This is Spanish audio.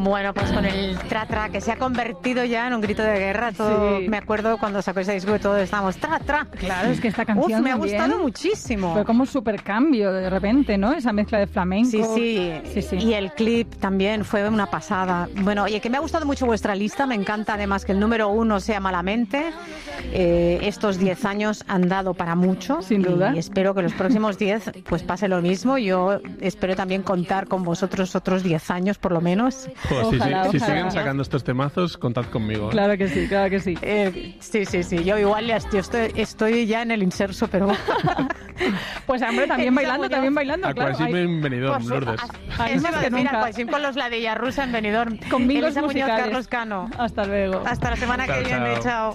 Bueno, pues con el tra-tra, que se ha convertido ya en un grito de guerra. Todo, Sí. Me acuerdo cuando sacó ese disco que todos estábamos tra-tra. Claro, es que esta canción me ha también gustado muchísimo. fue como un super cambio de repente, ¿no? Esa mezcla de flamenco. Sí. Y el clip también fue una pasada. Bueno, oye, que me ha gustado mucho vuestra lista. Me encanta además que el número 1 sea Malamente. Estos 10 años han dado para mucho. Sin duda. Y espero que los próximos 10 pues pase lo mismo. Yo espero también contar con vosotros otros 10 años por lo menos. Pues Ojalá, si ojalá. siguen sacando estos temazos, contad conmigo. Claro que sí, claro que sí. Sí. Yo igual estoy ya en el inserso, pero... Pues hombre, también Elisa bailando, Muñoz. también bailando, A claro. Quasime en Benidorm, Lourdes. Hay Eso más iba a que decir, nunca. a Quasime con los ladillas rusa en Benidorm. Con bingos Elisa Muñoz, musicales. Carlos Cano. Hasta luego. Hasta la semana que Chao, viene, chao. chao.